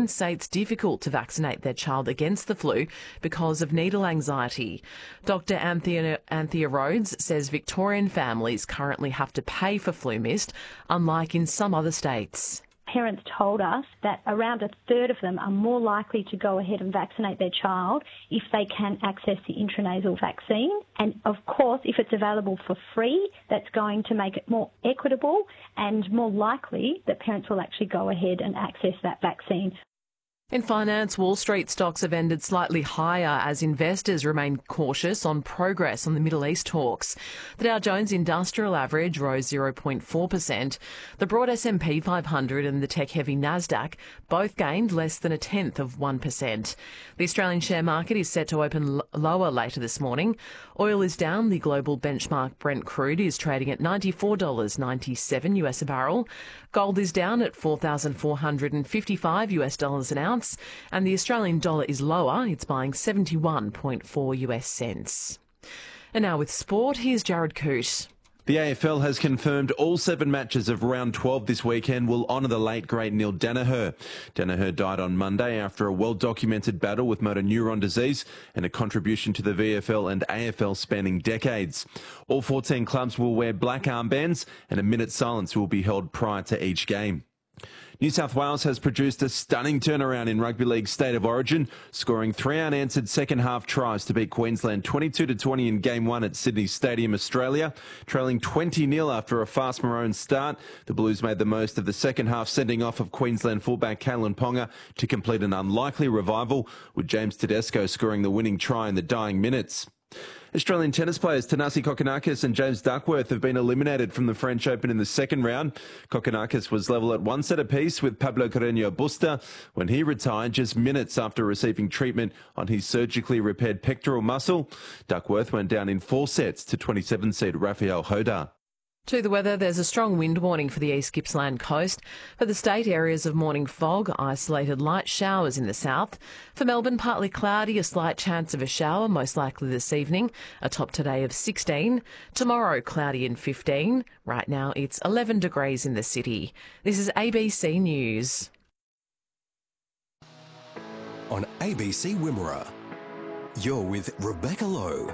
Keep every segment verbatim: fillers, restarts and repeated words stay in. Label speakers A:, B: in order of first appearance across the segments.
A: parents say it's difficult to vaccinate their child against the flu because of needle anxiety. Doctor Anthea, Anthea Rhodes says Victorian families currently have to pay for flu mist, unlike in some other states.
B: Parents told us that around a third of them are more likely to go ahead and vaccinate their child if they can access the intranasal vaccine. And of course, if it's available for free, that's going to make it more equitable and more likely that parents will actually go ahead and access that vaccine.
A: In finance, Wall Street stocks have ended slightly higher as investors remain cautious on progress on the Middle East talks. The Dow Jones Industrial Average rose zero point four percent. The broad S and P five hundred and the tech-heavy Nasdaq both gained less than a tenth of one percent. The Australian share market is set to open l- lower later this morning. Oil is down. The global benchmark Brent crude is trading at ninety-four dollars ninety-seven US a barrel. Gold is down at four thousand four hundred fifty-five US dollars an ounce. And the Australian dollar is lower. It's buying seventy-one point four US cents. And now with sport, here's Jared Coote.
C: The A F L has confirmed all seven matches of round twelve this weekend will honour the late great Neil Danaher. Danaher died on Monday after a well-documented battle with motor neuron disease and a contribution to the V F L and A F L spanning decades. All fourteen clubs will wear black armbands and a minute's silence will be held prior to each game. New South Wales has produced a stunning turnaround in Rugby League State of Origin, scoring three unanswered second-half tries to beat Queensland twenty-two to twenty in Game one at Sydney Stadium, Australia. Trailing twenty nil after a fast Maroon start, the Blues made the most of the second-half sending off of Queensland fullback Kalen Ponga to complete an unlikely revival, with James Tedesco scoring the winning try in the dying minutes. Australian tennis players Thanasi Kokkinakis and James Duckworth have been eliminated from the French Open in the second round. Kokkinakis was level at one set apiece with Pablo Carreño Busta when he retired just minutes after receiving treatment on his surgically repaired pectoral muscle. Duckworth went down in four sets to twenty-seven seed Rafael Hodar.
A: To the weather, there's a strong wind warning for the East Gippsland coast. For the state, areas of morning fog, isolated light showers in the south. For Melbourne, partly cloudy, a slight chance of a shower, most likely this evening. A top today of sixteen. Tomorrow, cloudy and fifteen. Right now, it's eleven degrees in the city. This is A B C News.
D: On A B C Wimmera, you're with Rebecca Lowe.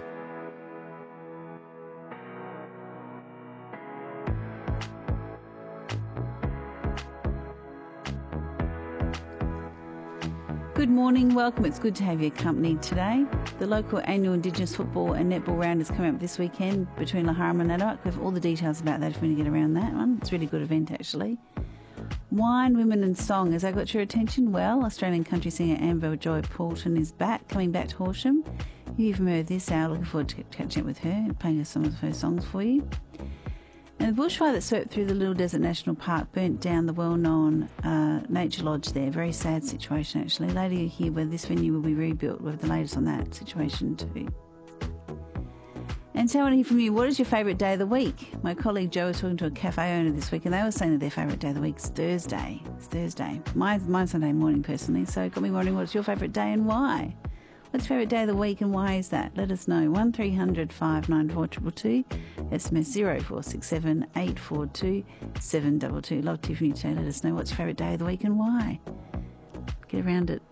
E: Good morning, welcome. It's good to have your company today. The local annual Indigenous football and netball round is coming up this weekend between Laharam and Nadarak. We have all the details about that if you want to get around that one. It's a really good event, actually. Wine, Women and Song. Has that got your attention? Well, Australian country singer Amber Joy Poulton is back, coming back to Horsham. You've heard this hour. Looking forward to catching up with her and playing some of her songs for you. And the bushfire that swept through the Little Desert National Park burnt down the well-known uh, Nature Lodge there. Very sad situation, actually. Later you hear whether this venue will be rebuilt. We'll have the latest on that situation too. And so I want to hear from you. What is your favourite day of the week? My colleague Jo was talking to a cafe owner this week and they were saying that their favourite day of the week is Thursday. It's Thursday. Mine's, mine's Sunday morning, personally. So it got me wondering, what's your favourite day and why? What's your favourite day of the week and why is that? Let us know. one three hundred five nine four two two two. S M S zero four six seven eight four two seven two two. Love to hear from you today. Let us know what's your favourite day of the week and why. Get around it.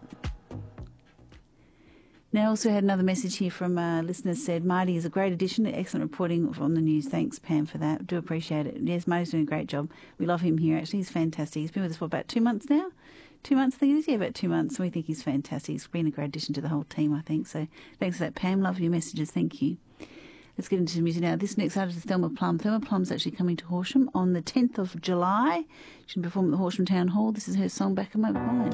E: Now, I also had another message here from a listener said, Marty is a great addition. Excellent reporting on the news. Thanks, Pam, for that. Do appreciate it. Yes, Marty's doing a great job. We love him here, actually. He's fantastic. He's been with us for about two months now. Two months, I think it is. Yeah, about two months. We think he's fantastic. He's been a great addition to the whole team, I think. So thanks for that, Pam. Love your messages. Thank you. Let's get into the music now. This next artist is Thelma Plum. Thelma Plum's actually coming to Horsham on the tenth of July. She'll perform at the Horsham Town Hall. This is her song, Back of My Mind.